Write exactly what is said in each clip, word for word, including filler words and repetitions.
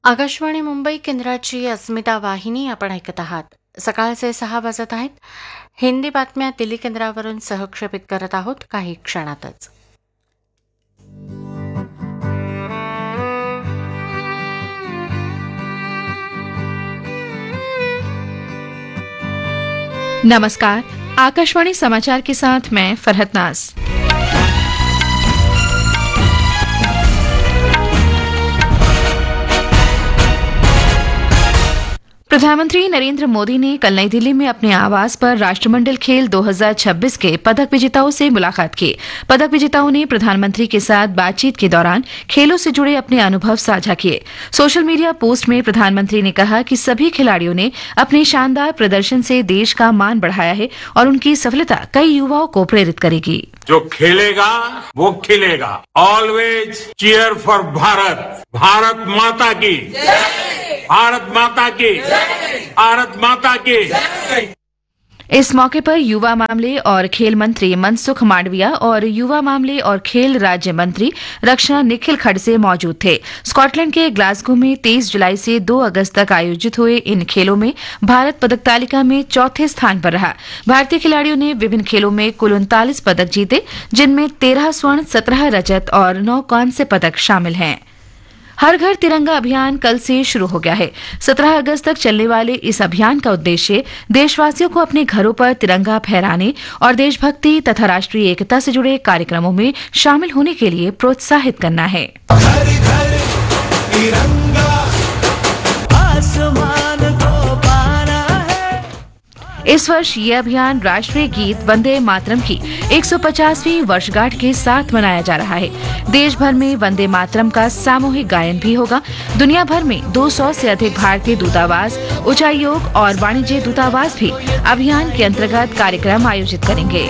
आकाशवाणी मुंबई केंद्राची अस्मिता वाहिनी आपण ऐकत आहात. सकाळचे सहा वाजत आहेत. हिंदी बातम्या दिल्ली केंद्रावरून सहक्षेपित करत आहोत काही क्षणातच. नमस्कार, आकाशवाणी समाचार के साथ मैं फरहत नाज. प्रधानमंत्री नरेंद्र मोदी ने कल नई दिल्ली में अपने आवास पर राष्ट्रमंडल खेल दो हज़ार छब्बीस के पदक विजेताओं से मुलाकात की. पदक विजेताओं ने प्रधानमंत्री के साथ बातचीत के दौरान खेलों से जुड़े अपने अनुभव साझा किए. सोशल मीडिया पोस्ट में प्रधानमंत्री ने कहा कि सभी खिलाड़ियों ने अपने शानदार प्रदर्शन से देश का मान बढ़ाया है और उनकी सफलता कई युवाओं को प्रेरित करेगी. जो खेलेगा वो खिलेगा. Always cheer for Bharat. Bharat माता की, भारत माता की, भारत माता की. इस मौके पर युवा मामले और खेल मंत्री मनसुख मांडविया और युवा मामले और खेल राज्य मंत्री रक्षा निखिल खड़से मौजूद थे. स्कॉटलैंड के ग्लासगो में तेईस जुलाई से दो अगस्त तक आयोजित हुए इन खेलों में भारत पदक तालिका में चौथे स्थान पर रहा. भारतीय खिलाड़ियों ने विभिन्न खेलों में कुल उनतालीस पदक जीते, जिनमें तेरह स्वर्ण, सत्रह रजत और नौ कांस्य पदक शामिल हैं. हर घर तिरंगा अभियान कल से शुरू हो गया है. सत्रह अगस्त तक चलने वाले इस अभियान का उद्देश्य देशवासियों को अपने घरों पर तिरंगा फहराने और देशभक्ति तथा राष्ट्रीय एकता से जुड़े कार्यक्रमों में शामिल होने के लिए प्रोत्साहित करना है. घर घर तिरंगा, आसमान को पाना है. इस वर्ष ये अभियान राष्ट्रीय गीत वंदे मातरम की एक सौ पचासवीं वर्षगांठ के साथ मनाया जा रहा है. देश भर में वंदे मातरम का सामूहिक गायन भी होगा. दुनिया भर में दो सौ से अधिक भारतीय दूतावास, उच्चायोग और वाणिज्य दूतावास भी अभियान के अंतर्गत कार्यक्रम आयोजित करेंगे.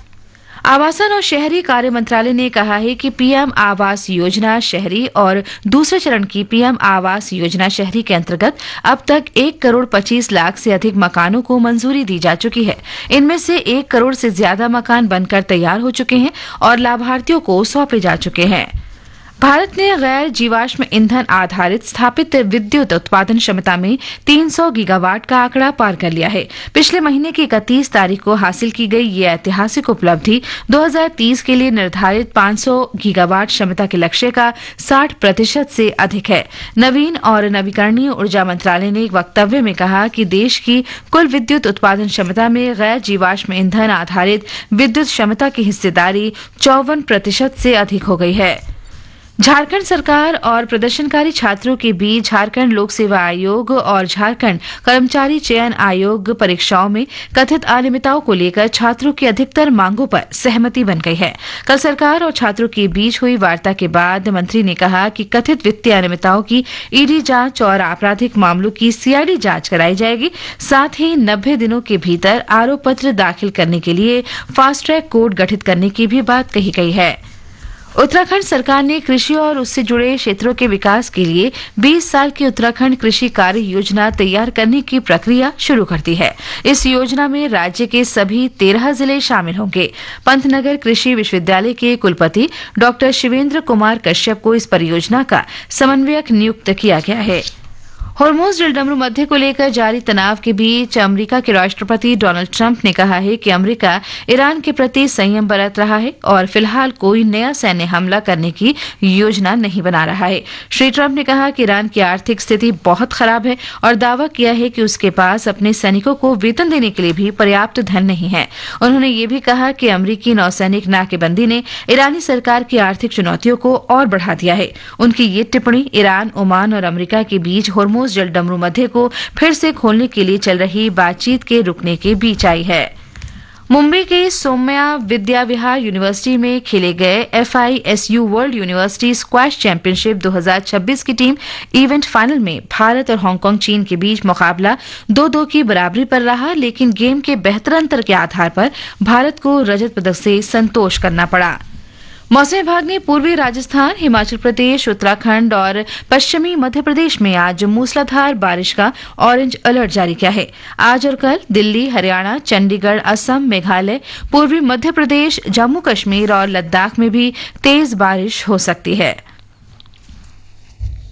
आवासन और शहरी कार्य मंत्रालय ने कहा है कि पीएम आवास योजना शहरी और दूसरे चरण की पीएम आवास योजना शहरी के अंतर्गत अब तक एक करोड़ पच्चीस लाख से अधिक मकानों को मंजूरी दी जा चुकी है. इनमें से एक करोड़ से ज्यादा मकान बनकर तैयार हो चुके हैं और लाभार्थियों को सौंपे जा चुके हैं. भारत ने गैर जीवाश्म ईंधन आधारित स्थापित विद्युत उत्पादन क्षमता में तीन सौ गीगावाट का आंकड़ा पार कर लिया है. पिछले महीने की इकतीस तारीख को हासिल की गई ये ऐतिहासिक उपलब्धि दो हज़ार तीस के लिए निर्धारित पाँच सौ गीगावाट क्षमता के लक्ष्य का साठ प्रतिशत से अधिक है. नवीन और नवीकरणीय ऊर्जा मंत्रालय ने एक वक्तव्य में कहा कि देश की कुल विद्युत उत्पादन क्षमता में गैर जीवाश्म ईंधन आधारित विद्युत क्षमता की हिस्सेदारी चौवन प्रतिशत से अधिक हो गई है. झारखंड सरकार और प्रदर्शनकारी छात्रों के बीच झारखंड लोक सेवा आयोग और झारखंड कर्मचारी चयन आयोग परीक्षाओं में कथित अनियमितताओं को लेकर छात्रों की अधिकतर मांगों पर सहमति बन गई है. कल सरकार और छात्रों के बीच हुई वार्ता के बाद मंत्री ने कहा कि कथित वित्तीय अनियमितताओं की ईडी जांच और आपराधिक मामलों की सीआईडी जांच कराई जाएगी. साथ ही नब्बे दिनों के भीतर आरोप पत्र दाखिल करने के लिए फास्ट ट्रैक कोर्ट गठित करने की भी बात कही गई है. उत्तराखंड सरकार ने कृषि और उससे जुड़े क्षेत्रों के विकास के लिए बीस साल की उत्तराखंड कृषि कार्य योजना तैयार करने की प्रक्रिया शुरू कर दी है. इस योजना में राज्य के सभी तेरह जिले शामिल होंगे. पंतनगर कृषि विश्वविद्यालय के कुलपति डॉक्टर शिवेंद्र कुमार कश्यप को इस परियोजना का समन्वयक नियुक्त किया गया है. होर्मुज जलडमरू मध्य को लेकर जारी तनाव के बीच अमेरिका के राष्ट्रपति डोनाल्ड ट्रंप ने कहा है कि अमेरिका ईरान के प्रति संयम बरत रहा है और फिलहाल कोई नया सैन्य हमला करने की योजना नहीं बना रहा है. श्री ट्रंप ने कहा कि ईरान की आर्थिक स्थिति बहुत खराब है और दावा किया है कि उसके पास अपने सैनिकों को वेतन देने के लिए भी पर्याप्त धन नहीं है. उन्होंने ये भी कहा कि अमेरिकी नौसैनिक नाकेबंदी ने ईरानी सरकार की आर्थिक चुनौतियों को और बढ़ा दिया है. उनकी ये टिप्पणी ईरान, ओमान और अमेरिका के बीच होर्मुज जलडमरू मध्य को फिर से खोलने के लिए चल रही बातचीत के रुकने के बीच आई है. मुंबई के सौम्या विद्या विहार यूनिवर्सिटी में खेले गए एफआईएसयू वर्ल्ड यूनिवर्सिटी स्क्वैश चैंपियनशिप दो हज़ार छब्बीस की टीम इवेंट फाइनल में भारत और हांगकांग चीन के बीच मुकाबला दो दो की बराबरी पर रहा, लेकिन गेम के बेहतर अंतर के आधार पर भारत को रजत पदक से संतोष करना पड़ा. मौसम विभाग ने पूर्वी राजस्थान, हिमाचल प्रदेश, उत्तराखंड और पश्चिमी मध्य प्रदेश में आज मूसलाधार बारिश का ऑरेंज अलर्ट जारी किया है. आज और कल दिल्ली, हरियाणा, चंडीगढ़, असम, मेघालय, पूर्वी मध्य प्रदेश, जम्मू कश्मीर और लद्दाख में भी तेज बारिश हो सकती है.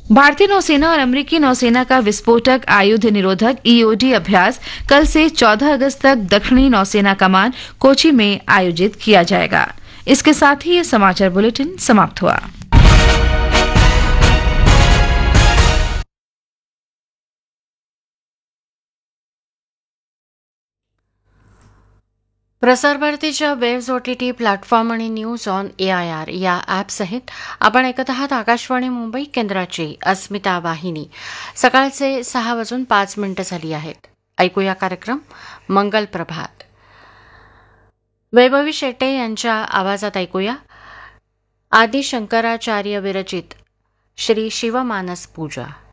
भारतीय नौसेना और अमेरिकी नौसेना का विस्फोटक आयुध निरोधक ईओडी अभ्यास कल से चौदह अगस्त तक दक्षिणी नौसेना कमान कोची में आयोजित किया जाएगा। इसके साथ ही ये समाचार बुलेटिन समाप्त हुआ। प्रसारभारतीच्या वेव्स ओटीटी प्लॅटफॉर्म आणि news on A I R या ॲपसहित आपण ऐकत आहात आकाशवाणी मुंबई केंद्राची अस्मिता वाहिनी। सकाळचे सहा वाजून पाच मिनिटं झाली आहेत। ऐकूया कार्यक्रम मंगल प्रभात। वैभवी शेट्टे यांच्या आवाजात ऐकूया आदि शंकराचार्य विरचित श्री शिवमानस पूजा।